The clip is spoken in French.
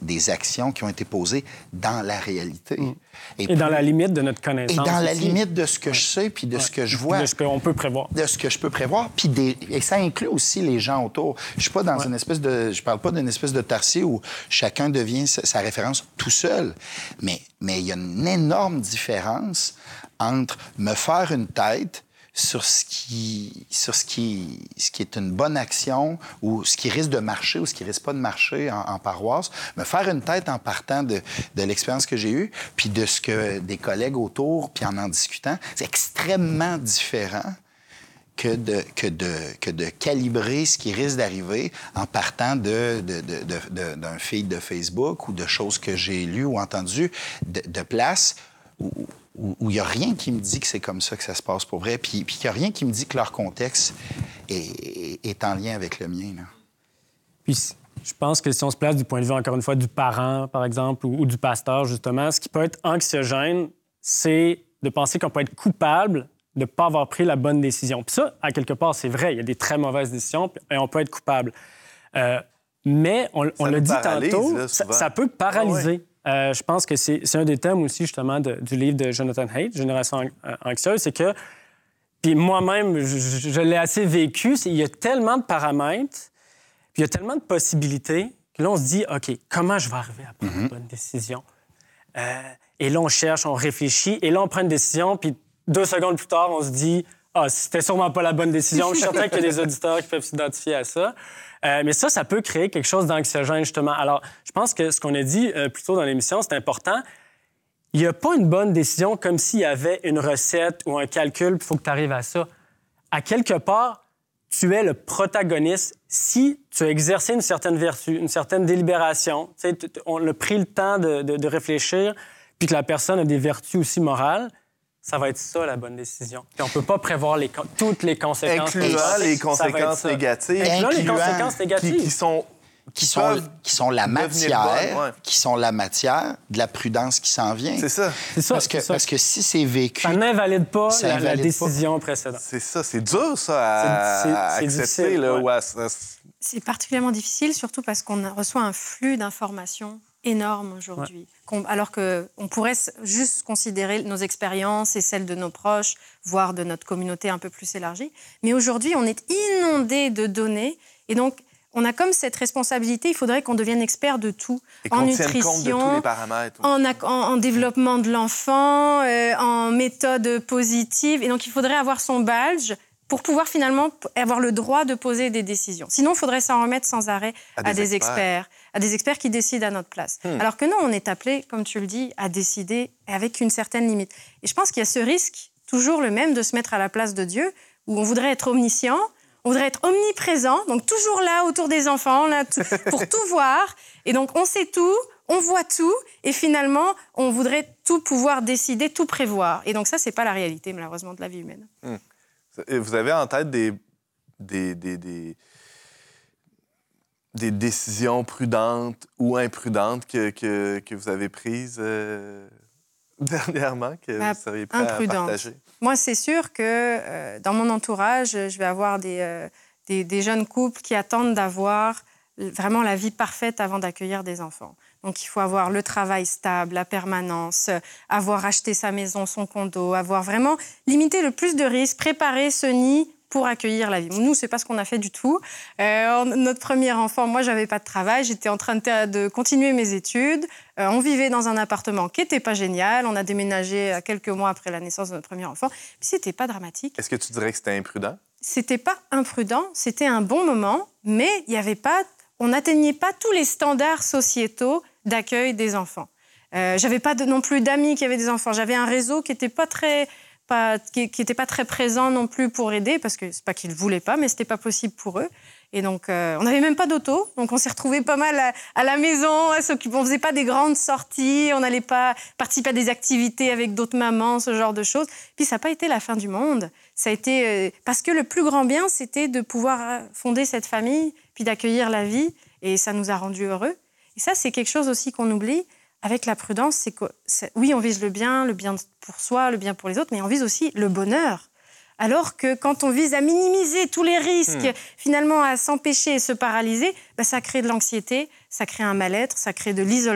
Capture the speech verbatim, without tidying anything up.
des actions qui ont été posées dans la réalité. Mm. Et, et puis, dans la limite de notre connaissance. Et dans aussi. la limite de ce que je sais, puis de ouais. ce que je vois. De ce qu'on peut prévoir. De ce que je peux prévoir. Puis des... Et ça inclut aussi les gens autour. Je suis pas dans ouais. une espèce de... Je parle pas d'une espèce de tarsier où chacun devient sa, sa référence tout seul. Mais mais il y a une énorme différence entre me faire une tête sur ce qui, sur ce qui, ce qui est une bonne action ou ce qui risque de marcher ou ce qui risque pas de marcher en, en paroisse, me faire une tête en partant de, de l'expérience que j'ai eue, puis de ce que des collègues autour, puis en en discutant, c'est extrêmement différent que de, que, de, que de calibrer ce qui risque d'arriver en partant de, de, de, de, de, d'un feed de Facebook ou de choses que j'ai lues ou entendues de, de places où il n'y a rien qui me dit que c'est comme ça que ça se passe pour vrai, puis il n'y a rien qui me dit que leur contexte est, est en lien avec le mien. Là. Puis je pense que si on se place du point de vue, encore une fois, du parent, par exemple, ou, ou du pasteur, justement, ce qui peut être anxiogène, c'est de penser qu'on peut être coupable de ne pas avoir pris la bonne décision. Puis ça, à quelque part, c'est vrai. Il y a des très mauvaises décisions et on peut être coupable. Euh, mais, on, on l'a dit tantôt, là, ça, ça peut paralyser. Ah ouais. Euh, je pense que c'est, c'est un des thèmes aussi, justement, de, du livre de Jonathan Haidt, Génération anxieuse, c'est que, puis moi-même, je, je, je l'ai assez vécu, c'est, il y a tellement de paramètres, puis il y a tellement de possibilités, que là, on se dit, OK, comment je vais arriver à prendre mm-hmm. une bonne décision? Euh, et là, on cherche, on réfléchit, et là, on prend une décision, puis deux secondes plus tard, on se dit, ah, c'était sûrement pas la bonne décision. Je suis certain qu'il y a des auditeurs qui peuvent s'identifier à ça. Euh, mais ça, ça peut créer quelque chose d'anxiogène, justement. Alors, je pense que ce qu'on a dit euh, plus tôt dans l'émission, c'est important. Il n'y a pas une bonne décision comme s'il y avait une recette ou un calcul, il faut que tu arrives à ça. À quelque part, tu es le protagoniste si tu as exercé une certaine vertu, une certaine délibération. Tu sais, on a pris le temps de, de, de réfléchir, puis que la personne a des vertus aussi morales. Ça va être ça, la bonne décision. Puis on ne peut pas prévoir les, toutes les conséquences. Incluant les conséquences négatives. Incluant les conséquences négatives. Qui, qui sont... Qui sont, qui sont la matière, bonnes, ouais. qui sont la matière de la prudence qui s'en vient. C'est ça. C'est ça, parce, c'est que, ça. parce que si c'est vécu... Ça n'invalide pas ça la, invalide la décision pas. précédente. C'est ça. C'est dur, ça, à, c'est, c'est, à c'est accepter. difficile, là, ouais. ouais, ça... C'est particulièrement difficile, surtout parce qu'on reçoit un flux d'informations énorme aujourd'hui. Ouais. Qu'on, alors qu'on pourrait juste considérer nos expériences et celles de nos proches, voire de notre communauté un peu plus élargie. Mais aujourd'hui, on est inondé de données et donc on a comme cette responsabilité, il faudrait qu'on devienne expert de tout. Et qu'on en tienne nutrition, compte de tous les paramètres. En, en, en développement de l'enfant, euh, en méthode positive. Et donc, il faudrait avoir son badge pour pouvoir finalement avoir le droit de poser des décisions. Sinon, il faudrait s'en remettre sans arrêt à, à des, des experts. experts, à des experts qui décident à notre place. Hmm. Alors que non, on est appelé, comme tu le dis, à décider avec une certaine limite. Et je pense qu'il y a ce risque, toujours le même, de se mettre à la place de Dieu, où on voudrait être omniscient, on voudrait être omniprésent, donc toujours là, autour des enfants, là, tout, pour tout voir. Et donc, on sait tout, on voit tout, et finalement, on voudrait tout pouvoir décider, tout prévoir. Et donc ça, c'est pas la réalité, malheureusement, de la vie humaine. Hmm. Vous avez en tête des, des, des, des, des décisions prudentes ou imprudentes que, que, que vous avez prises euh, dernièrement, que bah, vous seriez prêt à partager? Moi, c'est sûr que euh, dans mon entourage, je vais avoir des, euh, des, des jeunes couples qui attendent d'avoir vraiment la vie parfaite avant d'accueillir des enfants. Donc, il faut avoir le travail stable, la permanence, avoir acheté sa maison, son condo, avoir vraiment limité le plus de risques, préparer ce nid pour accueillir la vie. Nous, c'est pas ce qu'on a fait du tout. Euh, notre premier enfant, moi, j'avais pas de travail, j'étais en train de, de continuer mes études. Euh, on vivait dans un appartement qui était pas génial. On a déménagé quelques mois après la naissance de notre premier enfant. Puis c'était pas dramatique. Est-ce que tu dirais que c'était imprudent? C'était pas imprudent, c'était un bon moment, mais il y avait pas... On n'atteignait pas tous les standards sociétaux d'accueil des enfants. Euh, j'avais pas de, non plus d'amis qui avaient des enfants. J'avais un réseau qui n'était pas très, pas, qui, qui était pas très présent non plus pour aider, parce que c'est pas qu'ils ne voulaient pas, mais c'était pas possible pour eux. Et donc, euh, on n'avait même pas d'auto, donc on s'est retrouvés pas mal à, à la maison, à s'occuper. On faisait pas des grandes sorties, on n'allait pas participer à des activités avec d'autres mamans, ce genre de choses. Puis ça n'a pas été la fin du monde. Ça a été euh, parce que le plus grand bien, c'était de pouvoir fonder cette famille, puis d'accueillir la vie, et ça nous a rendus heureux. Et ça, c'est quelque chose aussi qu'on oublie avec la prudence, c'est que c'est, oui, on vise le bien, le bien pour soi, le bien pour les autres, mais on vise aussi le bonheur. Alors que quand on vise à minimiser tous les risques, mmh. finalement à s'empêcher et se paralyser, bah, ça crée de l'anxiété, ça crée un mal-être, ça crée de l'isolement.